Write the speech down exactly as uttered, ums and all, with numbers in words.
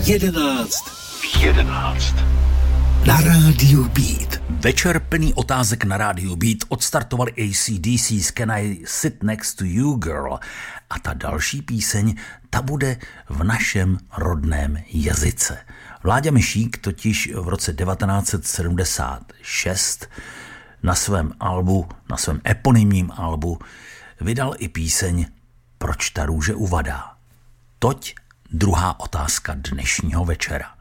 jedenáct. V jedenáct. Na rádiu Beat. Večer plný otázek na rádiu Beat odstartovali A C D C s Can I Sit Next to You Girl a ta další píseň, ta bude v našem rodném jazyce. Vláďa Myšík totiž v roce devatenáct set sedmdesát šest na svém albu, na svém eponymním albu vydal i píseň Proč ta růže uvadá. Toť druhá otázka dnešního večera.